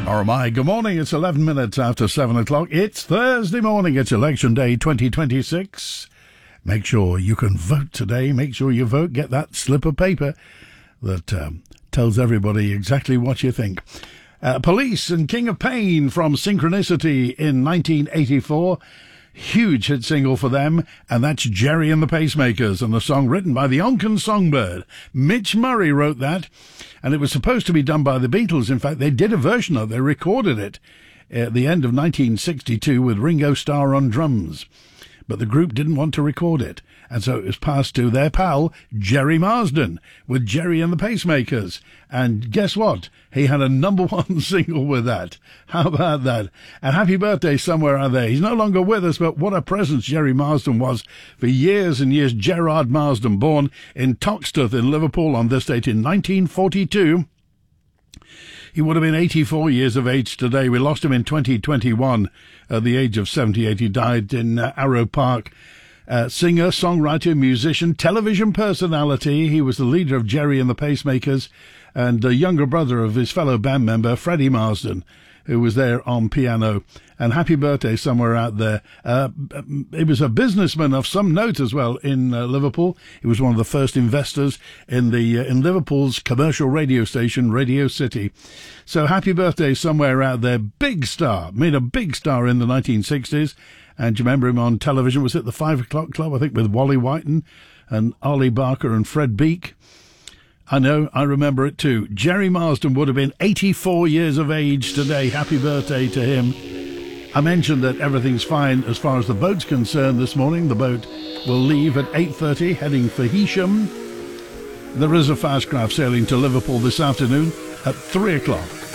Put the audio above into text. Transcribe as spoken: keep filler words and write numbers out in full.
Or am I? Good morning. It's eleven minutes after seven o'clock. It's Thursday morning. It's Election Day twenty twenty-six. Make sure you can vote today. Make sure you vote. Get that slip of paper that um, tells everybody exactly what you think. Uh, Police and King of Pain from Synchronicity in nineteen eighty-four. Huge hit single for them, and that's Jerry and the Pacemakers, and the song written by the Onken Songbird. Mitch Murray wrote that, and it was supposed to be done by the Beatles. In fact, they did a version of it. They recorded it at the end of nineteen sixty-two with Ringo Starr on drums. But the group didn't want to record it, and so it was passed to their pal, Jerry Marsden, with Jerry and the Pacemakers. And guess what? He had a number one single with that. How about that? And happy birthday somewhere out there. He's no longer with us, but what a presence Jerry Marsden was for years and years. Gerard Marsden, born in Toxteth in Liverpool on this date in nineteen forty-two. He would have been eighty-four years of age today. We lost him in twenty twenty-one at the age of seventy-eight. He died in uh, Arrow Park. Uh, singer, songwriter, musician, television personality. He was the leader of Jerry and the Pacemakers and the younger brother of his fellow band member, Freddie Marsden, who was there on piano. And happy birthday somewhere out there. Uh, he was a businessman of some note as well in uh, Liverpool. He was one of the first investors in the uh, in Liverpool's commercial radio station, Radio City. So happy birthday somewhere out there. Big star. Made a big star in the nineteen sixties. And do you remember him on television? Was it the Five O'Clock Club, I think, with Wally Whiten and Ollie Barker and Fred Beak? I know, I remember it too. Jerry Marsden would have been eighty-four years of age today. Happy birthday to him. I mentioned that everything's fine as far as the boat's concerned this morning. The boat will leave at eight thirty, heading for Heysham. There is a fast craft sailing to Liverpool this afternoon at three o'clock.